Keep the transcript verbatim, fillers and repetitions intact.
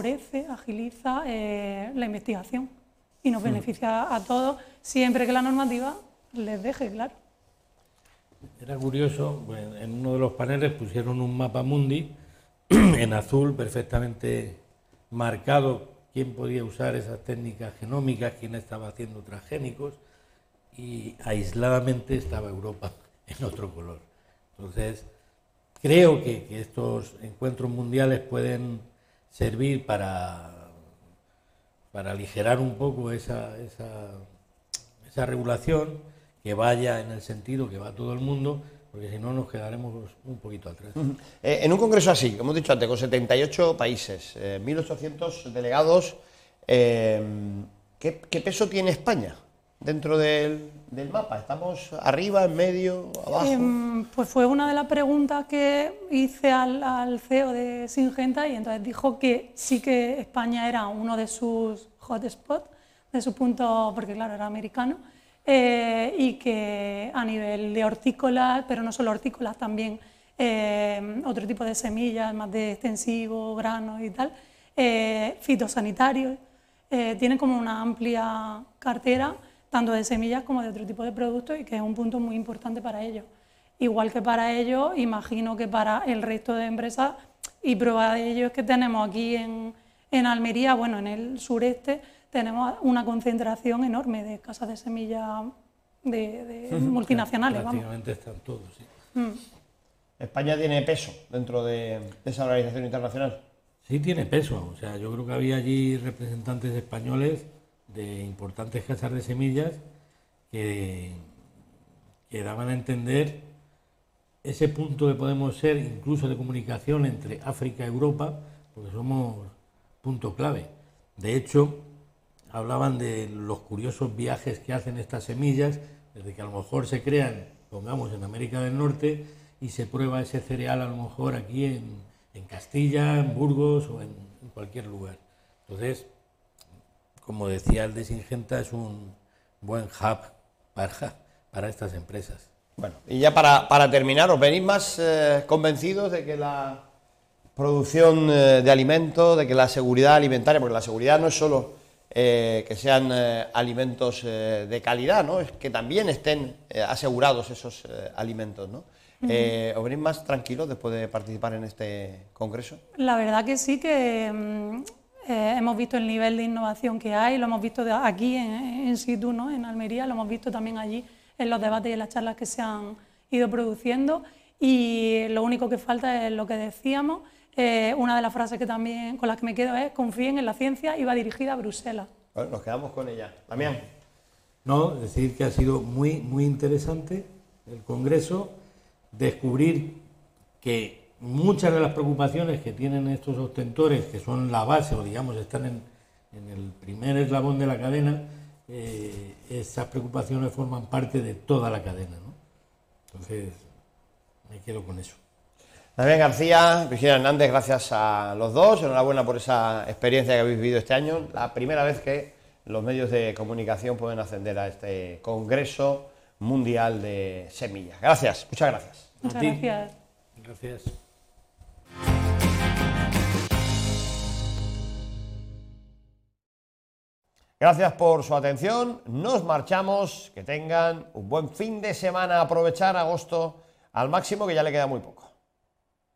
favorece, agiliza eh, la investigación y nos beneficia a todos siempre que la normativa les deje, claro. Era curioso, bueno, en uno de los paneles pusieron un mapa mundi en azul perfectamente marcado quién podía usar esas técnicas genómicas, quién estaba haciendo transgénicos, y aisladamente estaba Europa en otro color. Entonces, creo que, que estos encuentros mundiales pueden servir para, para aligerar un poco esa, esa, esa regulación, que vaya en el sentido que va todo el mundo, porque si no nos quedaremos un poquito atrás. Uh-huh. eh, en un congreso así, como hemos dicho antes, con setenta y ocho países, eh, mil ochocientos delegados, eh, ¿qué, ¿qué peso tiene España dentro del, del mapa? ¿Estamos arriba, en medio, abajo? Eh, pues fue una de las preguntas que hice al, al C E O de Syngenta, y entonces dijo que sí que España era uno de sus hotspots, de sus puntos, porque claro, era americano, eh, y que a nivel de hortícolas, pero no solo hortícolas, también eh, otro tipo de semillas, más de extensivo, granos y tal, eh, fitosanitarios, eh, tienen como una amplia cartera, tanto de semillas como de otro tipo de productos, y que es un punto muy importante para ellos. Igual que para ellos, imagino que para el resto de empresas, y prueba de ello es que tenemos aquí en, en Almería, bueno, en el sureste, tenemos una concentración enorme de casas de semillas de, de multinacionales. Prácticamente vamos. Están todos, sí. Mm. ¿España tiene peso dentro de, de esa organización internacional? Sí, tiene peso. O sea, yo creo que había allí representantes españoles de importantes casas de semillas que, que daban a entender ese punto que podemos ser, incluso de comunicación entre África y Europa, porque somos punto clave. De hecho, hablaban de los curiosos viajes que hacen estas semillas, desde que a lo mejor se crean, pongamos, en América del Norte, y se prueba ese cereal a lo mejor aquí en, en Castilla, en Burgos o en, en cualquier lugar. Entonces, como decía el de Syngenta, es un buen hub para, para estas empresas. Bueno, y ya para, para terminar, ¿os venís más eh, convencidos de que la producción eh, de alimentos, de que la seguridad alimentaria, porque la seguridad no es solo eh, que sean eh, alimentos eh, de calidad, ¿no? Es que también estén eh, asegurados esos eh, alimentos, ¿no? Uh-huh. eh, ¿Os venís más tranquilos después de participar en este congreso? La verdad que sí, que eh, hemos visto el nivel de innovación que hay, lo hemos visto de aquí en, en situ, ¿no? En Almería, lo hemos visto también allí en los debates y en las charlas que se han ido produciendo, y lo único que falta es lo que decíamos. Eh, una de las frases que también con las que me quedo es: confíen en la ciencia, y va dirigida a Bruselas. Bueno, nos quedamos con ella. Damián. No, decir que ha sido muy, muy interesante el congreso, descubrir que muchas de las preocupaciones que tienen estos ostentores, que son la base, o digamos están en, en el primer eslabón de la cadena, eh, esas preocupaciones forman parte de toda la cadena, ¿no? Entonces, me quedo con eso. Damián García, Virginia Hernández, gracias a los dos, enhorabuena por esa experiencia que habéis vivido este año, la primera vez que los medios de comunicación pueden ascender a este Congreso Mundial de Semillas. Gracias, muchas gracias. Muchas gracias. Gracias. Gracias por su atención, nos marchamos, que tengan un buen fin de semana, aprovechar agosto al máximo, que ya le queda muy poco.